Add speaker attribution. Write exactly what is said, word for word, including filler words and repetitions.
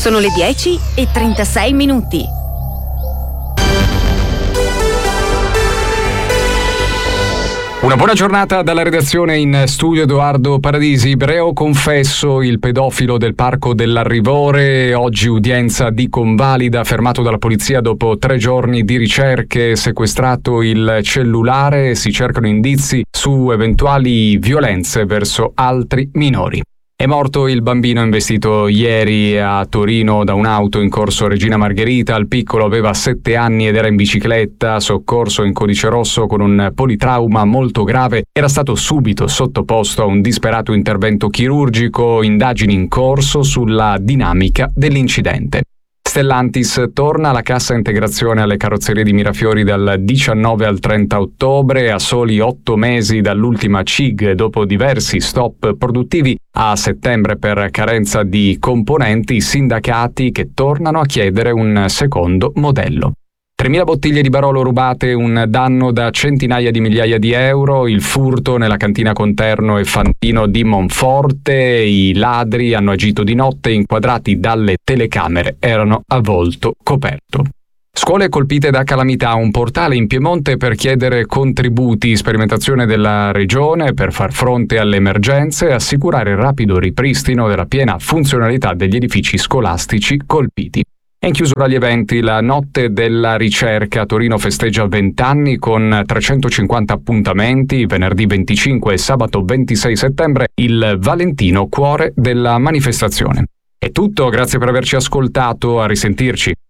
Speaker 1: Sono le dieci e trentasei minuti.
Speaker 2: Una buona giornata dalla redazione. In studio Edoardo Paradisi. Reo confesso il pedofilo del Parco dell'Arrivore, oggi udienza di convalida, fermato dalla polizia dopo tre giorni di ricerche, sequestrato il cellulare, si cercano indizi su eventuali violenze verso altri minori. È morto il bambino investito ieri a Torino da un'auto in corso Regina Margherita. Il piccolo aveva sette anni ed era in bicicletta, soccorso in codice rosso con un politrauma molto grave. Era stato subito sottoposto a un disperato intervento chirurgico, indagini in corso sulla dinamica dell'incidente. Stellantis torna alla cassa integrazione alle carrozzerie di Mirafiori dal diciannove al trenta ottobre, a soli otto mesi dall'ultima C I G dopo diversi stop produttivi. A settembre, per carenza di componenti, i sindacati che tornano a chiedere un secondo modello. tremila bottiglie di Barolo rubate, un danno da centinaia di migliaia di euro, il furto nella cantina Conterno e Fantino di Monforte, i ladri hanno agito di notte, inquadrati dalle telecamere, erano a volto coperto. Scuole colpite da calamità, un portale in Piemonte per chiedere contributi, sperimentazione della regione per far fronte alle emergenze e assicurare il rapido ripristino della piena funzionalità degli edifici scolastici colpiti. E in chiusura agli eventi, la Notte della Ricerca a Torino festeggia venti anni con trecentocinquanta appuntamenti, venerdì venticinque e sabato ventisei settembre, il Valentino cuore della manifestazione. È tutto, grazie per averci ascoltato, a risentirci.